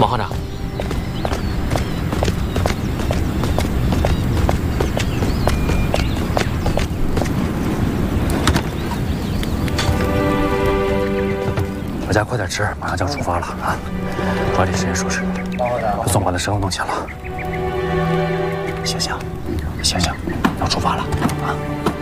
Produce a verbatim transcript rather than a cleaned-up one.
马行长。 回家快点吃，马上就要出发了啊！抓紧时间收拾，把总管的身后弄齐了。醒醒，醒醒，要出发了啊！